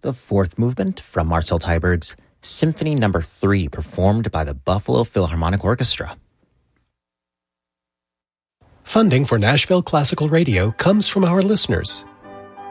the fourth movement from Marcel Teiberg's Symphony No. 3, performed by the Buffalo Philharmonic Orchestra. Funding for Nashville Classical Radio comes from our listeners